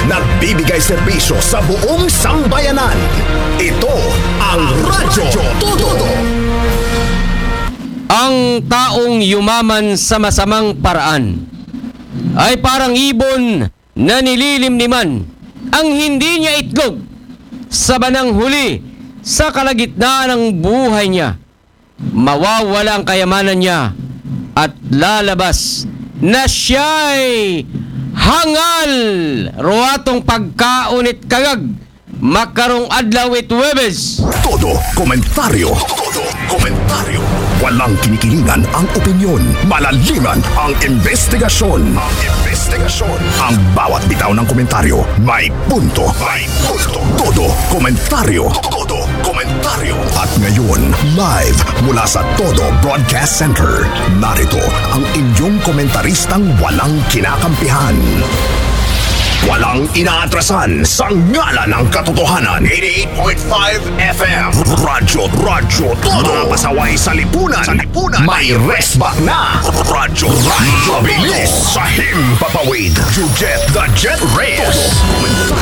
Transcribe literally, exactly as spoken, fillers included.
nagbibigay serbisyo sa buong sambayanan. Ito ang Radyo Todo. Ang taong yumaman sa masamang paraan ay parang ibon na nililimliman ang hindi niya itlog sa banang huli sa kalagitnaan ng buhay niya. Mawawala ang kayamanan niya at lalabas na siya'y hangal ruwatong pagkaunit kagag makarong adlaw it Huwebes. Todo komentaryo. Todo komentaryo. Walang kinikilingan ang opinyon. Malaliman ang investigasyon. Ang investigasyon. Ang bawat bitaw ng komentaryo may punto. May punto. Todo komentaryo. Todo komentaryo. At ngayon, live mula sa Todo Broadcast Center, narito ang inyong komentaristang walang kinakampihan. Walang inaatrasan sa ngalan ng katotohanan. eighty-eight point five F M Radyo, Radyo Todo. Mga pasaway sa lipunan. Sa lipunan. May resback na. Radyo, Radyo. Mabilis sa himpapawid. You get the jet race.